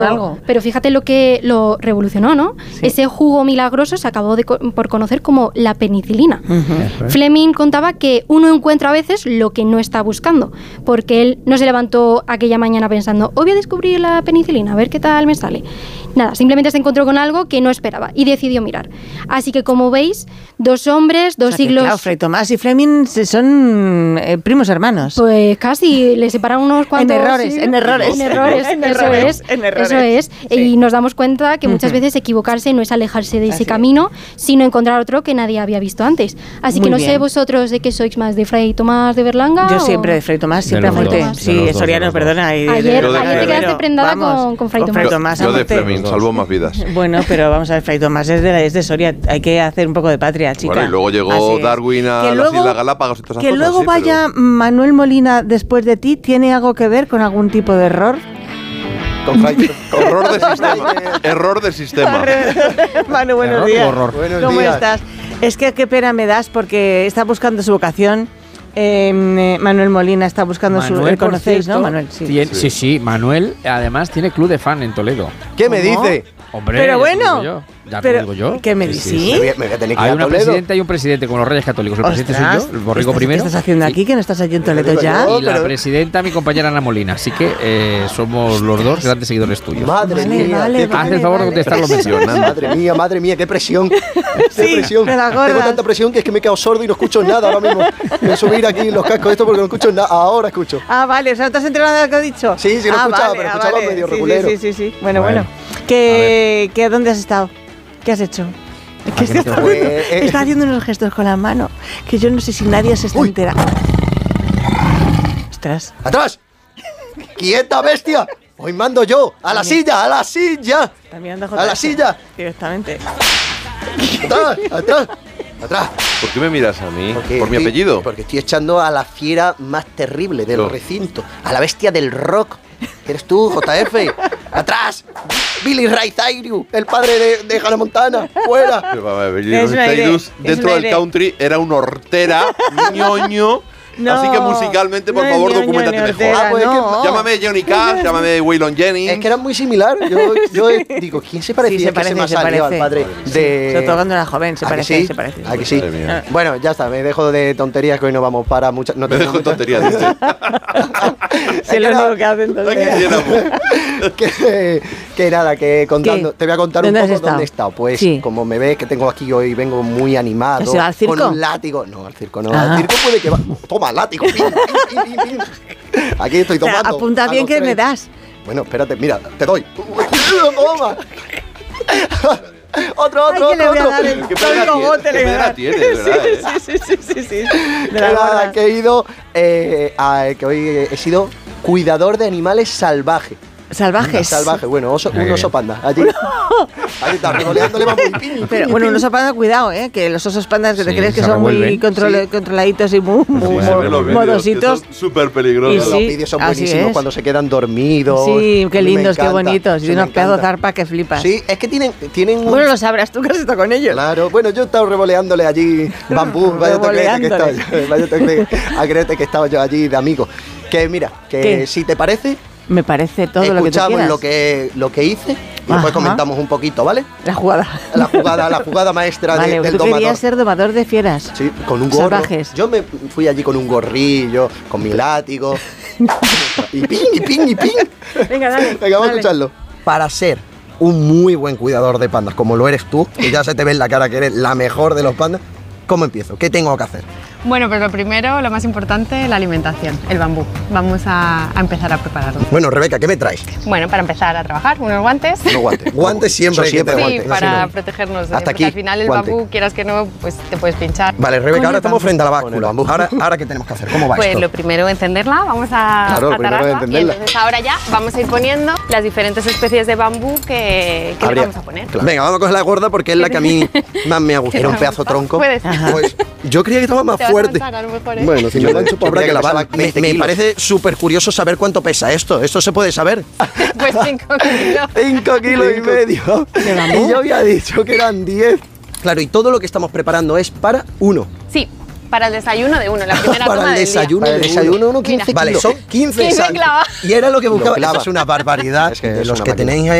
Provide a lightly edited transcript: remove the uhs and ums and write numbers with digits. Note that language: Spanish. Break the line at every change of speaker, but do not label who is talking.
algo.
Pero fíjate lo que lo revolucionó, ¿no? Sí. Ese jugo milagroso se acabó por conocer como la penicilina. Fleming contaba que uno encuentra a veces lo que no está buscando, porque él no se levantó aquella mañana pensando, hoy voy a descubrir la penicilina, a ver qué tal me sale. Nada, simplemente se encontró con algo que no esperaba y decidió mirar. Así que, como veis, dos hombres, dos siglos...
Claro, Fray Tomás y Fleming son primos hermanos.
Pues casi, le separan unos cuantos...
En errores.
Eso es. Sí. Y nos damos cuenta que muchas veces equivocarse no es alejarse de ese camino, sino encontrar otro que nadie había visto antes. Así que no sé vosotros de qué sois más, de Fray Tomás de Berlanga.
Yo siempre de Fray Tomás, siempre a muerte. Sí, Soriano, perdona.
Ayer te quedaste prendada con Fray Tomás.
Yo de Fleming, salvó más vidas.
Bueno, pero vamos a ver, Fray Tomás es de Soria, hay que hacer un poco de patria, chica.
Bueno, y luego llegó Darwin a las Islas Galápagos y todas esas cosas.
Que luego vaya Manuel Molina después de ti, ¿tiene algo que ver con algún tipo de error?
Error de sistema. Error de sistema.
Manu, buenos días. ¿Cómo estás? Es que qué pena me das porque está buscando su vocación. Manuel Molina está buscando su... ¿Conocéis, no, Manuel?
Sí. Manuel, además, tiene club de fan en Toledo.
¿Qué me dice?
Hombre,
pero bueno...
Ya te digo yo.
¿Qué me dices?
Sí. Me voy a tener que
Hay una presidenta y un presidente, como los Reyes Católicos. El presidente soy yo, el borrico primero.
¿Qué estás haciendo aquí? ¿Que no estás allí en Toledo ya?
Y la presidenta, mi compañera Ana Molina. Así que somos los dos grandes seguidores tuyos.
Madre mía.
Haz el favor de contestar los mensajes.
Madre mía, qué presión. Qué presión.
Tengo
tanta presión que es que me he quedado sordo y no escucho nada ahora mismo. Voy a subir aquí los cascos esto porque no escucho nada. Ahora escucho.
Ah, vale. O sea, ¿no te has enterado de lo que ha dicho?
Sí, lo escuchaba, pero escuchaba medio regulero.
Sí. Bueno. ¿Dónde has estado? ¿Qué has hecho? Es que está haciendo unos gestos con la mano que yo no sé si nadie se está enterando. Ostras.
¡Atrás! ¡Quieta, bestia! Hoy mando yo. ¡A la silla! ¡A la silla! ¡A la silla!
Directamente.
¡Atrás!
¿Por qué me miras a mí? ¿Por mi apellido?
Porque estoy echando a la fiera más terrible del recinto. A la bestia del rock. ¿Eres tú, JF? ¡Atrás! ¡Billy Ray Cyrus! ¡El padre de Hannah Montana! ¡Fuera!
Billy Ray Cyrus dentro del country era un hortera, ñoño. No, así que musicalmente, por favor, documentate mejor. Llámame Johnny Cash, llámame Waylon Jennings.
Es que era muy similar. Yo digo, ¿quién se parecía?
Se parece
al padre de...
Sobre todo cuando era joven, se parece.
¿A que sí? Bueno, ya está, me dejo de tonterías que hoy no vamos para muchas...
Me dejo de tonterías, dice.
Sí, lo único que hacen
que nada, que contando, te voy a contar un poco dónde he estado. Pues como me ves que tengo aquí hoy, vengo muy animado.
¿Al circo?
Con un látigo. No, al circo no. Al circo puede que va... Toma, látigo. Pin. Aquí estoy tomando.
Apunta bien que me das.
Bueno, espérate, mira, te doy. Toma. Otro.
¿Qué pedra tiene, verdad?
Sí.
Que he ido, que hoy he sido cuidador de animales salvajes.
¿Salvajes?
Salvaje, bueno, un oso panda. Allí está, regoleándole más muy pin.
Pero bueno, un oso panda, cuidado, que los osos pandas que te crees que son muy controladitos y muy modositos.
Son súper peligrosos.
Los vídeos son buenísimos cuando se quedan dormidos.
Sí, qué lindos, qué bonitos. Y unos pedazos de zarpa que flipas.
Sí, es que tienen
Bueno, lo sabrás tú que has estado con ellos.
Claro, bueno, yo he estado revoleándole allí bambú. Vaya a creerte que estaba yo allí de amigo. Que mira, que si te parece...
Me parece todo lo que tú quieras.
Escuchamos lo que hice y después comentamos un poquito, ¿vale?
La jugada
maestra
vale,
del
tú
domador.
Querías ser domador de fieras.
Sí, con un gorro.
Salvajes.
Yo me fui allí con un gorrillo, con mi látigo. y ping.
Venga, dale.
Vamos a escucharlo. Para ser un muy buen cuidador de pandas, como lo eres tú, y ya se te ve en la cara que eres la mejor de los pandas, ¿cómo empiezo? ¿Qué tengo que hacer?
Bueno, pues lo primero, lo más importante, la alimentación, el bambú. Vamos a empezar a prepararlo.
Bueno, Rebeca, ¿qué me traes?
Bueno, para empezar a trabajar, unos guantes.
Guantes siempre hay que tener guantes.
Sí, para protegernos.
Hasta aquí,
al final el bambú, quieras que no, pues te puedes pinchar.
Vale, Rebeca, ahora estamos frente a la báscula. Ahora ¿qué tenemos que hacer? ¿Cómo va
pues
esto?
Lo primero, encenderla, vamos a atararla. Y entonces ahora ya vamos a ir poniendo las diferentes especies de bambú que le vamos a poner.
Claro. Venga, vamos a coger la gorda porque es la que a mí más me gusta. Era un pedazo tronco.
Puedes.
Pues yo creía que estaba más fuerte. Bueno, si me lo han hecho, habrá que lavar. Me parece súper curioso saber cuánto pesa esto. ¿Esto se puede saber?
Pues 5 kilos.
5 kilos y medio. Y yo había dicho que eran 10. Claro, y todo lo que estamos preparando es para uno.
Sí. Para el desayuno de uno, la primera toma
Para el desayuno uno 15 kilos. Vale, son 15
clava.
Y era lo que buscaba. Es una barbaridad. Es que de los que tenéis ahí